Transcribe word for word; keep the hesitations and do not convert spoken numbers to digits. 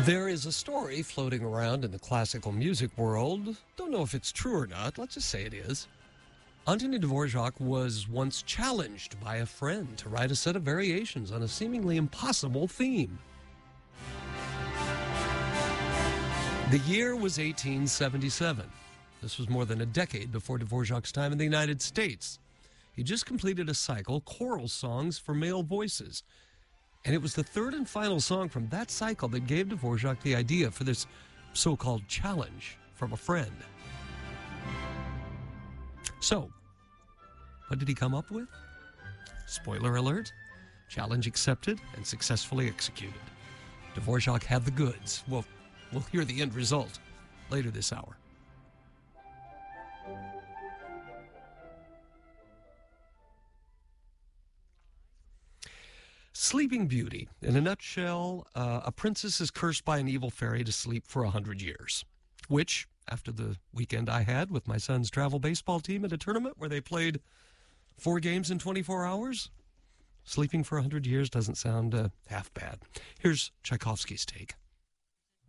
There is a story floating around in the classical music world. Don't know if it's true or not. Let's just say it is. Antonin Dvorak was once challenged by a friend to write a set of variations on a seemingly impossible theme. The year was eighteen seventy-seven. This was more than a decade before Dvorak's time in the United States. He just completed a cycle, Choral Songs for Male Voices. And it was the third and final song from that cycle that gave Dvorak the idea for this so-called challenge from a friend. So, what did he come up with? Spoiler alert, challenge accepted and successfully executed. Dvorak had the goods. Well, we'll hear the end result later this hour. Sleeping Beauty. In a nutshell, uh, a princess is cursed by an evil fairy to sleep for a hundred years, which, after the weekend I had with my son's travel baseball team at a tournament where they played four games in twenty-four hours, sleeping for a hundred years doesn't sound uh, half bad. Here's Tchaikovsky's take.